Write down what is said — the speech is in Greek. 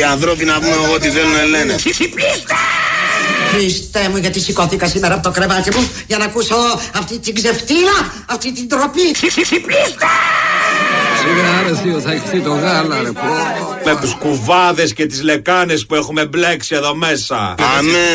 Οι ανθρώποι να πούμε ό,τι θέλουν να λένε. Χριστέ μου, γιατί σηκώθηκα σήμερα από το κρεβάτι μου για να ακούσω αυτή την ξεφτύλα, αυτή την τροπή. Σιγά ρε θείο, θα χυθεί το γάλα ρε πω. Με τους κουβάδες και τις λεκάνες που έχουμε μπλέξει εδώ μέσα. Αμέ.